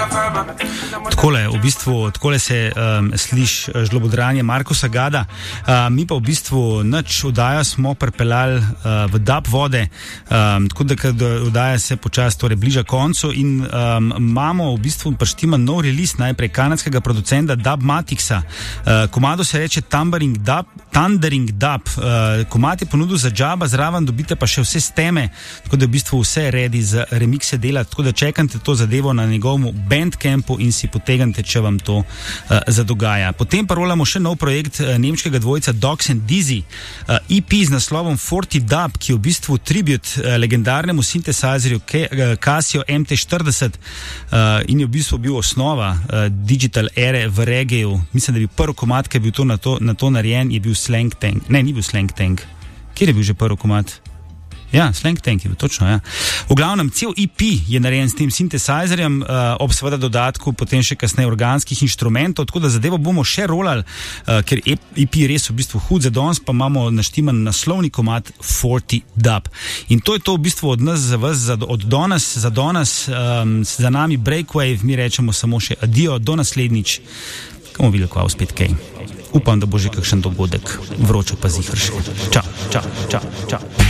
Takole se sliši žlobodranje Markusa Gada. Mi pa v bistvu nič oddajo smo pripeljali v dub vode, tako da oddaja se počasi torej bliža koncu in imamo v bistvu prištima nov release najprej kanadskega producenta Dubmatixa. Komado se reče Thundering Dub. Komad je ponudil za džaba, zraven dobite pa še vse steme, tako da v bistvu vse redi za remikse dela, tako da čekajte to zadevo na njegovem Bandcampu in si potegnite, če vam to zadogaja. Potem pa rolamo še nov projekt nemškega dvojca Dogs and Dizzy, EP z naslovom 40 Dub, ki je v bistvu tribut legendarnemu synthesizerju Casio MT40 in je v bistvu bil osnova digital ere v reggaeju. Mislim, da je bil prvi komad, ki je bil na to narejen, je bil Slang Tank. Ne, ni bil Slang Tank. Kjer je bil že prvi komad? Ja, Slang Tank je bil, točno, ja. V glavnem, cel EP je narejen s tem synthesizerjem, ob seveda dodatku, potem še kasneje organskih inštrumentov, tako da zadevo bomo še rolali, ker EP je res v bistvu hud, za danes pa imamo naštiman naslovni komad 40 Dub. In to je to v bistvu od nas za vas, od danes, za nami Breakwave, mi rečemo samo še adijo, do naslednjič, bomo videli, kva spet kaj. Upam, da bo že kakšen dogodek, vročo pa ziher še. Čau.